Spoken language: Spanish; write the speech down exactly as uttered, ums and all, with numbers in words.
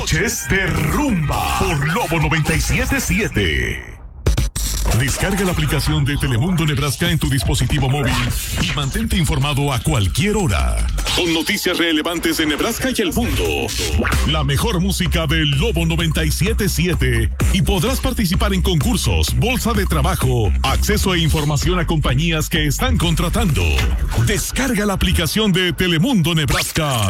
Noches de Rumba por Lobo noventa y siete punto siete. Descarga la aplicación de Telemundo Nebraska en tu dispositivo móvil y mantente informado a cualquier hora. Con noticias relevantes de Nebraska y el mundo. La mejor música del Lobo noventa y siete punto siete. Y podrás participar en concursos, bolsa de trabajo, acceso e información a compañías que están contratando. Descarga la aplicación de Telemundo Nebraska